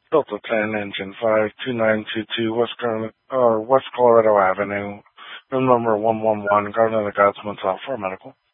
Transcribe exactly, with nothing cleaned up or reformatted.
Delta ten, Engine five, two nine two two, West, Car- uh, West Colorado Avenue, room number one one one, Garden of the Gods, Motel for medical.